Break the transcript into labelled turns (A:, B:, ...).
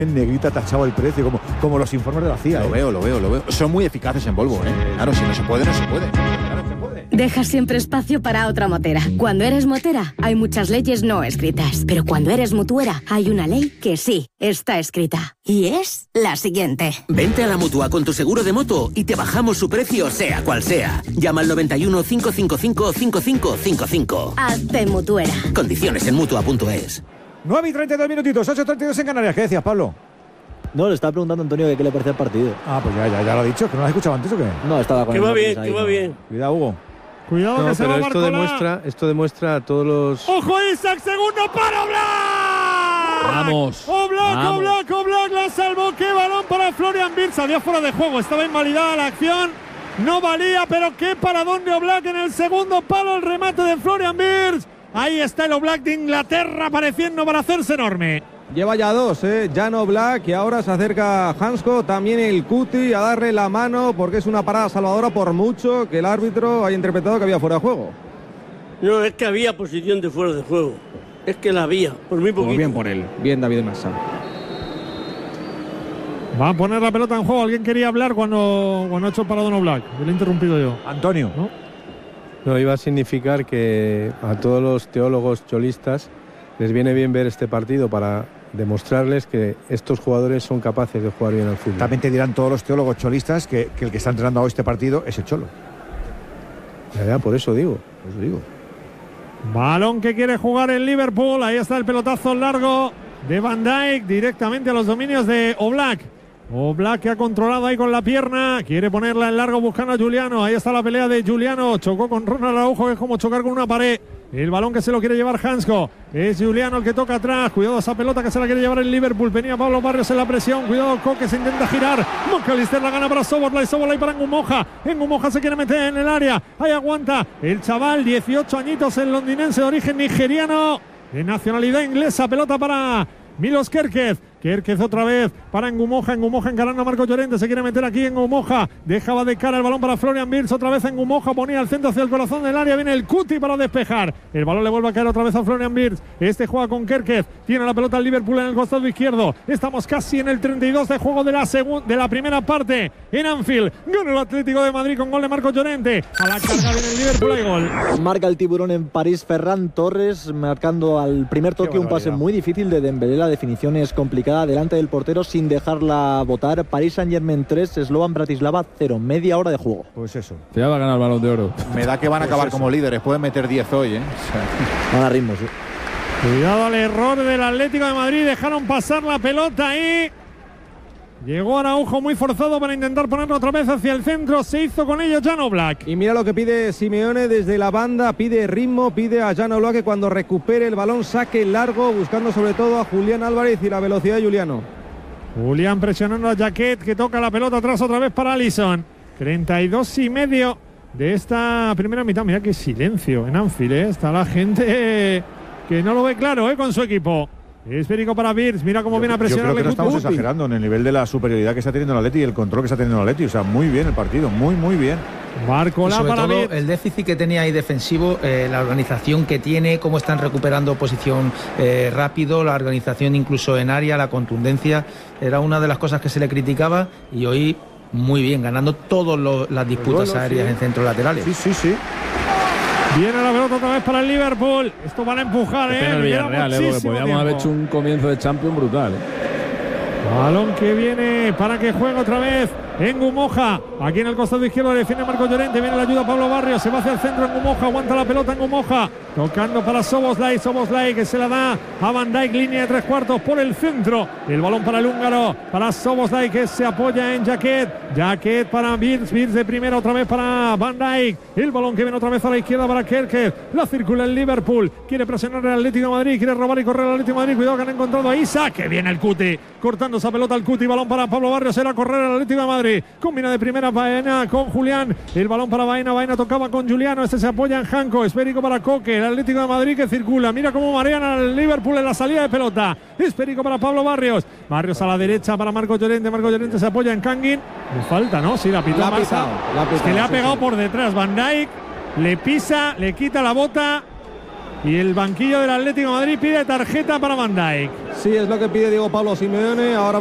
A: En negrita tachado el precio, como los informes de la CIA.
B: Lo veo. Son muy eficaces en Volvo, ¿eh? Claro, si no se puede, no se puede. Claro, se puede.
C: Deja siempre espacio para otra motera. Cuando eres motera, hay muchas leyes no escritas. Pero cuando eres mutuera, hay una ley que sí está escrita. Y es la siguiente.
D: Vente a la Mutua con tu seguro de moto y te bajamos su precio, sea cual sea. Llama al 91 555 5555.
C: Hazte mutuera.
D: Condiciones en Mutua.es.
A: 9:32 minutitos, 8:32 en Canarias. ¿Qué decías, Pablo?
E: No, le estaba preguntando a Antonio que qué le parecía el partido.
A: Ah, pues ya lo ha dicho, que no lo has escuchado antes o qué.
E: No, estaba con
F: que va bien.
A: Cuidado, Hugo.
G: Cuidado, no, que se va a Barcola.
H: Esto demuestra a todos los...
G: ¡Ojo, Isaac! ¡Segundo para Oblak!
H: ¡Vamos!
G: Oblak la salvó. ¡Qué balón para Florian Wirtz! Había fuera de juego, estaba invalidada la acción. No valía, pero qué paradón de Oblak en el segundo palo. El remate de Florian Wirtz. Ahí está el Oblak de Inglaterra apareciendo para hacerse enorme.
I: Lleva ya dos, Jan Oblak, y ahora se acerca Hansko, también el Cuti, a darle la mano porque es una parada salvadora por mucho que el árbitro haya interpretado que había fuera de juego.
F: No, es que había posición de fuera de juego. Es que la había, por muy poquito.
I: Pues bien por él, bien David Massa.
G: Va a poner la pelota en juego. Alguien quería hablar cuando ha hecho el paradón Oblak. Yo le he interrumpido yo.
A: Antonio.
H: No, iba a significar que a todos los teólogos cholistas les viene bien ver este partido para demostrarles que estos jugadores son capaces de jugar bien al fútbol.
A: También te dirán todos los teólogos cholistas que el que está entrenando hoy este partido es el Cholo.
H: Ya, por eso digo.
G: Balón que quiere jugar el Liverpool. Ahí está el pelotazo largo de Van Dijk directamente a los dominios de Oblak. Oblak que ha controlado ahí con la pierna, quiere ponerla en largo buscando a Giuliano. Ahí está la pelea de Giuliano, chocó con Ronald Araujo, que es como chocar con una pared. El balón que se lo quiere llevar Hansko, es Giuliano el que toca atrás. Cuidado esa pelota que se la quiere llevar el Liverpool. Venía Pablo Barrios en la presión, cuidado Coque, se intenta girar. McAllister la gana para Szoboszlai para Ngumoja. Ngumoja se quiere meter en el área, ahí aguanta el chaval, 18 añitos, el londinense de origen nigeriano, de nacionalidad inglesa. Pelota para Milos Kerkez otra vez para Ngumoja encarando a Marco Llorente, se quiere meter aquí en Ngumoja, dejaba de cara el balón para Florian Wirtz, otra vez en Ngumoja, ponía el centro hacia el corazón del área, viene el Cuti para despejar, el balón le vuelve a caer otra vez a Florian Wirtz, juega con Kerkez, tiene la pelota el Liverpool en el costado izquierdo, estamos casi en el 32 de juego de la primera parte, en Anfield, gana el Atlético de Madrid con gol de Marco Llorente, a la carga viene el Liverpool, hay gol.
E: Marca el tiburón en París Ferran Torres, marcando al primer toque un pase muy difícil de Dembélé, la definición es complicada delante del portero sin dejarla botar. Paris Saint-Germain 3, Slovan Bratislava 0, media hora de juego.
A: Pues eso.
H: Ya va a ganar el Balón de Oro.
B: Me da que van a acabar como líderes, pueden meter 10 hoy,
E: Van a ritmo, sí.
G: Cuidado al error del Atlético de Madrid, dejaron pasar la pelota ahí. Llegó Araujo muy forzado para intentar ponerlo otra vez hacia el centro. Se hizo con ello Jan Oblak.
I: Y mira lo que pide Simeone desde la banda. Pide ritmo, pide a Jan Oblak que cuando recupere el balón saque largo, buscando sobre todo a Julián Álvarez y la velocidad de Giuliano.
G: Julián presionando a Jaquet, que toca la pelota atrás otra vez para Alisson. 32,5 de esta primera mitad. Mira qué silencio en Anfield, Está la gente que no lo ve claro, con su equipo. Esférico para Wirtz, mira cómo viene a presionar.
A: Yo creo que no estamos exagerando en el nivel de la superioridad que está teniendo el Atleti y el control que está teniendo el Atleti. O sea, muy bien el partido, muy bien.
J: Barcola para Wirtz. El déficit que tenía ahí defensivo, la organización que tiene, cómo están recuperando posición rápido, la organización incluso en área, la contundencia, era una de las cosas que se le criticaba y hoy muy bien, ganando todas las disputas aéreas en centros laterales.
A: Sí.
G: Viene la pelota otra vez para el Liverpool. Esto van a empujar,
H: el Villarreal, porque podríamos haber hecho un comienzo de Champions brutal.
G: Balón que viene para que juegue otra vez en Ngumoja. Aquí en el costado izquierdo defiende Marco Llorente. Viene la ayuda Pablo Barrios. Se va hacia el centro en Ngumoja. Aguanta la pelota en Ngumoja. Tocando para Szoboszlai que se la da a Van Dijk. Línea de 3/4 por el centro. El balón para el húngaro. Para Szoboszlai que se apoya en Jaquet para Wirtz. Wirtz de primera otra vez para Van Dijk. El balón que viene otra vez a la izquierda para Kerkez. La circula el Liverpool. Quiere presionar el Atlético de Madrid. Quiere robar y correr el Atlético de Madrid. Cuidado que han encontrado a Isaac. Que viene el Cuti. Cortando esa pelota al Cuti. Balón para Pablo Barrios. Era correr el Atlético de Madrid. Combina de primera Baena con Julián. El balón para Baena. Baena tocaba con Giuliano. Se apoya en Hanko. Esférico para Coque. El Atlético de Madrid que circula. Mira cómo marean al Liverpool en la salida de pelota. Esférico para Pablo Barrios. Barrios a la derecha para Marco Llorente. Marco Llorente se apoya en Kangin. Le falta, ¿no? Sí, la pitó Massa. Es que le ha pegado por detrás. Van Dijk le pisa, le quita la bota. Y el banquillo del Atlético de Madrid pide tarjeta para Van Dijk.
I: Sí, es lo que pide Diego Pablo Simeone. Ahora